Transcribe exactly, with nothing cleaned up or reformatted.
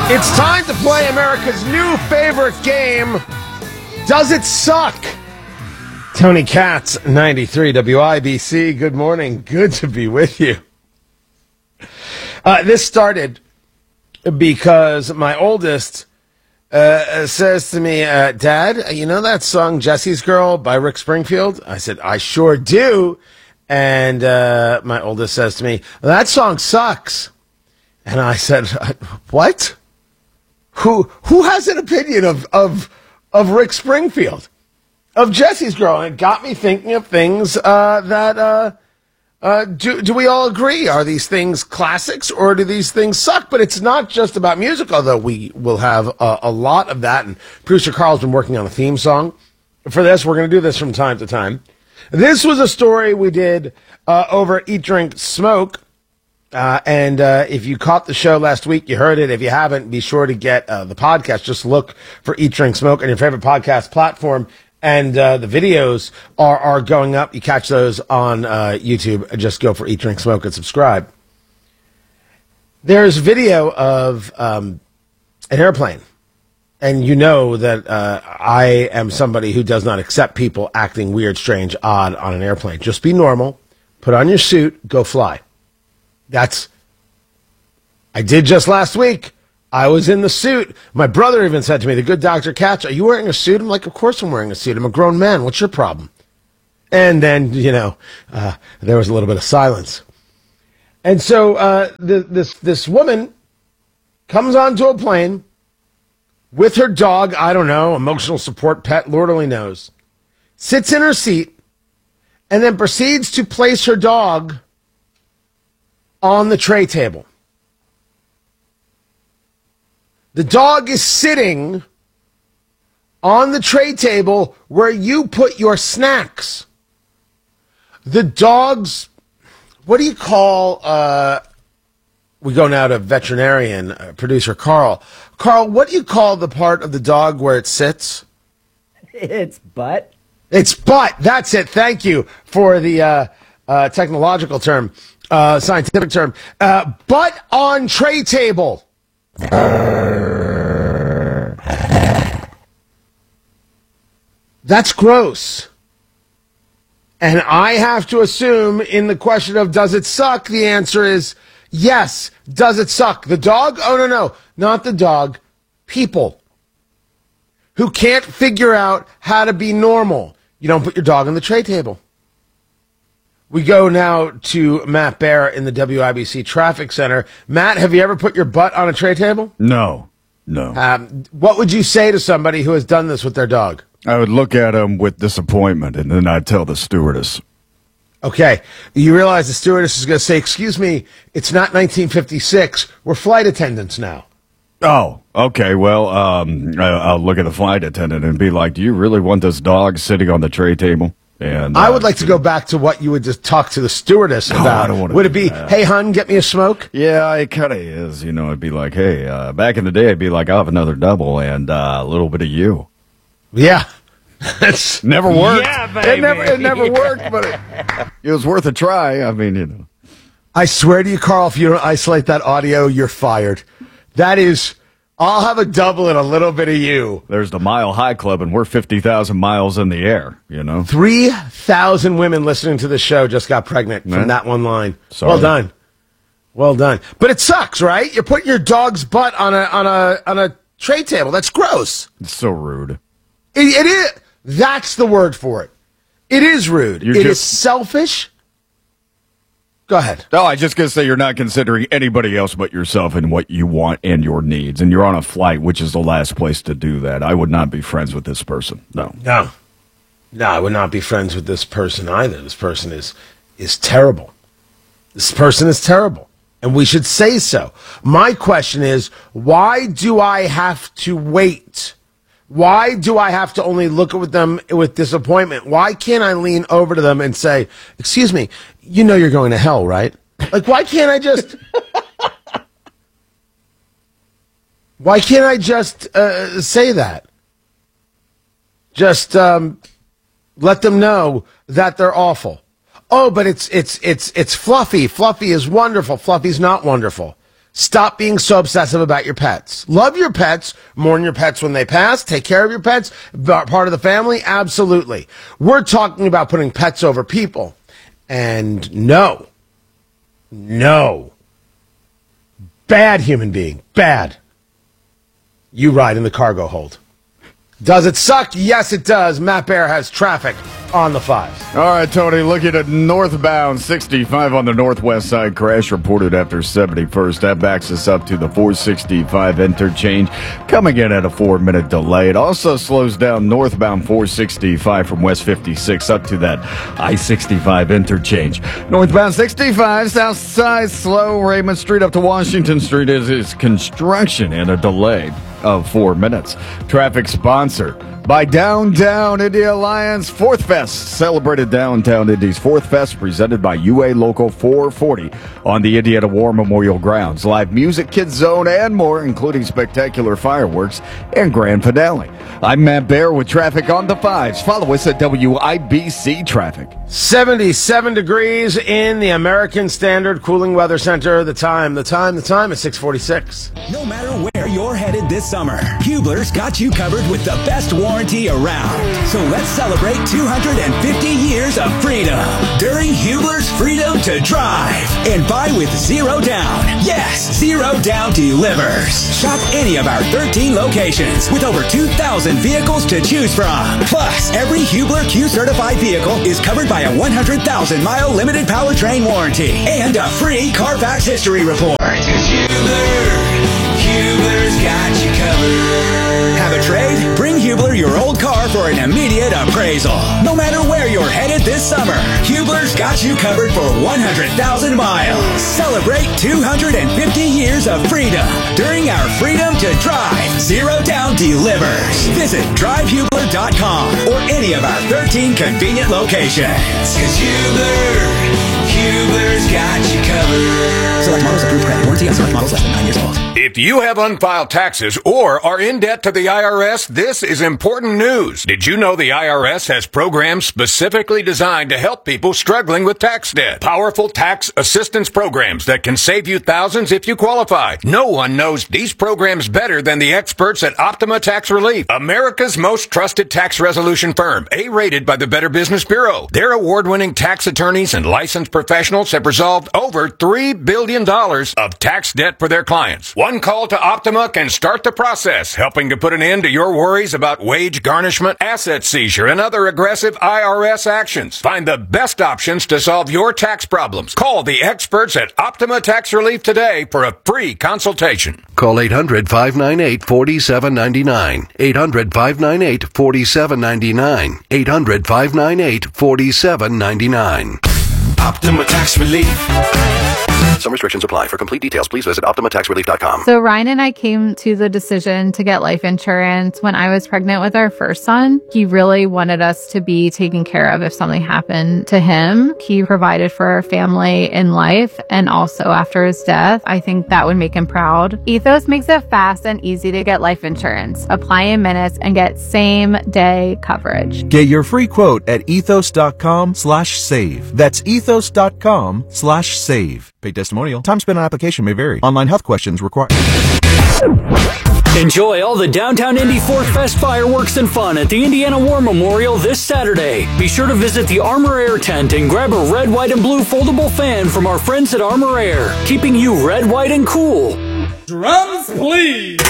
It's time to play America's new favorite game, Does It Suck? Tony Katz, ninety-three W I B C. Good morning. Good to be with you. Uh, this started because my oldest uh, says to me, uh, Dad, you know that song Jesse's Girl by Rick Springfield? I said, I sure do. And uh, my oldest says to me, that song sucks. And I said, what? Who who has an opinion of, of, of Rick Springfield? Of Jesse's Girl? And it got me thinking of things uh, that, uh, uh, do, do we all agree? Are these things classics or do these things suck? But it's not just about music, although we will have a, a lot of that. And producer Carl's been working on a theme song for this. We're going to do this from time to time. This was a story we did uh, over Eat, Drink, Smoke. Uh, and uh, if you caught the show last week, you heard it. If you haven't, be sure to get uh, the podcast. Just look for Eat, Drink, Smoke on your favorite podcast platform. And uh, the videos are, are going up. You catch those on uh, YouTube. Just go for Eat, Drink, Smoke and subscribe. There's video of um, an airplane. And you know that uh, I am somebody who does not accept people acting weird, strange, odd on an airplane. Just be normal. Put on your suit. Go fly. That's, I did just last week. I was in the suit. My brother even said to me, the good Doctor Katz, are you wearing a suit? I'm like, of course I'm wearing a suit. I'm a grown man. What's your problem? And then, you know, uh, there was a little bit of silence. And so uh, the, this this woman comes onto a plane with her dog, I don't know, emotional support pet, Lord only knows, sits in her seat, and then proceeds to place her dog on the tray table. The dog is sitting on the tray table where you put your snacks. The dog's, what do you call, uh, we go now to veterinarian, uh, producer Carl. Carl, what do you call the part of the dog where it sits? It's butt. It's butt. That's it. Thank you for the uh, uh, technological term. Uh, scientific term, uh, butt on tray table. That's gross. And I have to assume in the question of does it suck, the answer is yes. Does it suck? The dog? Oh, no, no. Not the dog. People who can't figure out how to be normal. You don't put your dog on the tray table. We go now to Matt Bear in the W I B C Traffic Center. Matt, have you ever put your butt on a tray table? No, no. Um, what would you say to somebody who has done this with their dog? I would look at him with disappointment, and then I'd tell the stewardess. Okay. You realize the stewardess is going to say, excuse me, it's not nineteen fifty-six. We're flight attendants now. Oh, okay. Well, um, I'll look at the flight attendant and be like, do you really want this dog sitting on the tray table? And, uh, I would like to go back to what you would just talk to the stewardess No, about. I don't wanna Would it do be, that. hey, hun, get me a smoke? Yeah, it kind of is. You know, it'd be like, hey, uh, back in the day, I'd be like, I'll have another double and uh, a little bit of you. Yeah. That's Never worked. Yeah, baby. It never, it never worked, but it, It was worth a try. I mean, you know. I swear to you, Carl, if you don't isolate that audio, you're fired. That is, I'll have a double and a little bit of you. There's the Mile High Club, and we're fifty thousand miles in the air, you know? three thousand women listening to the show just got pregnant from Man. that one line. Sorry. Well done. Well done. But it sucks, right? You're putting your dog's butt on a on a on a tray table. That's gross. It's so rude. It, it is. That's the word for it. It is rude. You're It is just- selfish. Go ahead. No, I just gonna say you're not considering anybody else but yourself and what you want and your needs, and you're on a flight, which is the last place to do that. I would not be friends with this person. No. No. No, I would not be friends with this person either. This person is is terrible. This person is terrible. And we should say so. My question is, why do I have to wait? Why do I have to only look at them with disappointment? Why can't I lean over to them and say, excuse me, you know you're going to hell, right? Like, why can't I just... why can't I just uh, say that? Just um, let them know that they're awful. Oh, but it's it's it's it's Fluffy. Fluffy is wonderful. Fluffy's not wonderful. Stop being so obsessive about your pets. Love your pets, mourn your pets when they pass, take care of your pets, part of the family, absolutely. We're talking about putting pets over people. And no, no, bad human being, bad. You ride in the cargo hold. Does it suck? Yes, it does. Matt Bear has traffic on the fives. All right, Tony, looking at northbound sixty-five on the northwest side. Crash reported after seventy-first. That backs us up to the four sixty-five interchange, coming in at a four-minute delay. It also slows down northbound four sixty-five from West fifty-six up to that I sixty-five interchange. Northbound sixty-five, south side slow. Raymond Street up to Washington Street is, is construction and a delay of four minutes. Traffic sponsored by Downtown Indy Alliance Fourth Fest. Celebrated Downtown Indy's Fourth Fest, presented by U A Local four forty on the Indiana War Memorial Grounds. Live music, kids zone, and more, including spectacular fireworks and grand finale. I'm Matt Bear with traffic on the fives. Follow us at W I B C Traffic. seventy-seven degrees in the American Standard Cooling Weather Center. The time, the time, the time is six forty-six. No matter where you're headed this summer, Hubler's got you covered with the best warranty around. So let's celebrate two hundred fifty years of freedom during Hubler's Freedom to Drive. And buy with zero down. Yes, zero down delivers. Shop any of our thirteen locations with over two thousand vehicles to choose from. Plus, every Hubler Q-certified vehicle is covered by a one hundred thousand mile limited powertrain warranty and a free Carfax history report. Hubler, Hubler's got you covered. Have a trade? Bring Hubler your old car for an immediate appraisal. No matter where you're headed this summer, Hubler's got you covered for one hundred thousand miles. Celebrate two hundred fifty years of freedom during our Freedom to Drive Zero Down Delivers. Visit drive hubler dot com or any of our thirteen convenient locations. Cause Hubler, Hubler's got you covered. Select models approved credit. Warranty on select models less than nine years old. If you have unfiled taxes or are in debt to the I R S, this is important news. Did you know the I R S has programs specifically designed to help people struggling with tax debt? Powerful tax assistance programs that can save you thousands if you qualify. No one knows these programs better than the experts at Optima Tax Relief, America's most trusted tax resolution firm, A-rated by the Better Business Bureau. Their award-winning tax attorneys and licensed professionals have resolved over three billion dollars of tax debt for their clients. One call to Optima can start the process, helping to put an end to your worries about wage garnishment, asset seizure, and other aggressive I R S actions. Find the best options to solve your tax problems. Call the experts at Optima Tax Relief today for a free consultation. Call eight hundred, five nine eight, four seven nine nine. eight hundred, five nine eight, four seven nine nine. eight hundred, five nine eight, four seven nine nine. Optima Tax Relief. Some restrictions apply. For complete details, please visit optima tax relief dot com. So Ryan and I came to the decision to get life insurance when I was pregnant with our first son. He really wanted us to be taken care of if something happened to him. He provided for our family in life and also after his death. I think that would make him proud. Ethos makes it fast and easy to get life insurance. Apply in minutes and get same day coverage. Get your free quote at ethos dot com slash save. That's ethos dot com slash save. Paid testimonial. Time spent on application may vary. Online health questions required. Enjoy all the Downtown Indy Fourth Fest fireworks and fun at the Indiana War Memorial this Saturday. Be sure to visit the Armor Air tent and grab a red, white, and blue foldable fan from our friends at Armor Air, keeping you red, white, and cool. Drums, please!